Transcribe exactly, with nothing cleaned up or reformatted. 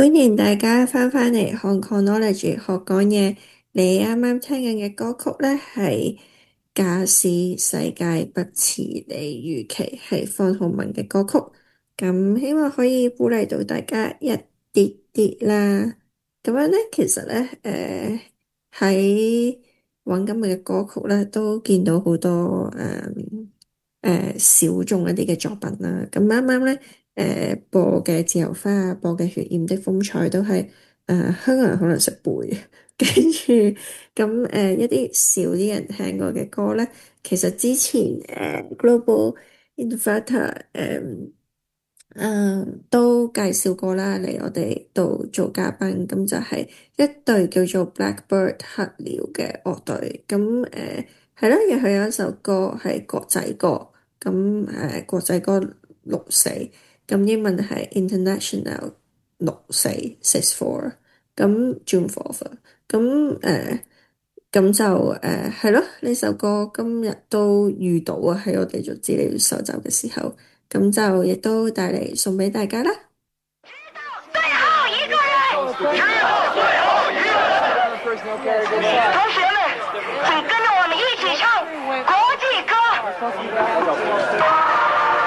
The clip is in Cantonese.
歡迎大家翻返嚟 Hong Kong Knowledge 學講嘢。你啱啱聽緊嘅歌曲呢係假使世界不似你預期，係方皓玟嘅歌曲。咁希望可以鼓勵到大家一啲啲啦。咁樣呢，其實呢，誒喺揾今日嘅歌曲呢，都見到好多誒誒小眾一啲嘅作品啦。咁啱啱呢。誒、呃、播嘅自由花啊，播嘅血染的風采都係誒、呃、香港人可能識背，跟住咁誒一啲少啲人聽過嘅歌咧，其實之前誒、呃、Global Inverter 誒、呃、都介紹過啦，嚟我哋度做嘉賓，咁就係一隊叫做 Blackbird 黑鳥嘅樂隊，咁誒係咯，又係有一首歌係國際歌，咁誒、呃、國際歌六四。咁英文係 International 六四 six four，咁 June fourth，咁誒咁就誒係咯，呢首歌今日都遇到啊，喺我哋做資料搜集嘅時候，咁就亦都帶嚟送俾大家啦。 最後一個人，最後最後一個人，同學們，請跟着我們一起唱國際歌。